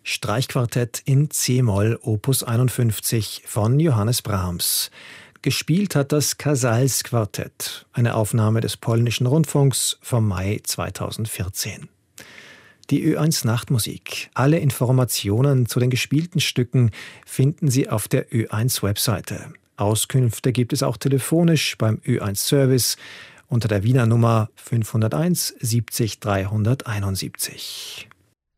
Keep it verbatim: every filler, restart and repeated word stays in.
Streichquartett in C-Moll Opus einundfünfzig von Johannes Brahms. Gespielt hat das Casals-Quartett, eine Aufnahme des polnischen Rundfunks vom Mai zweitausendvierzehn. Die Ö eins Nachtmusik. Alle Informationen zu den gespielten Stücken finden Sie auf der Ö eins Webseite. Auskünfte gibt es auch telefonisch beim Ö eins Service unter der Wiener Nummer fünfhunderteins siebzig dreihunderteinundsiebzig.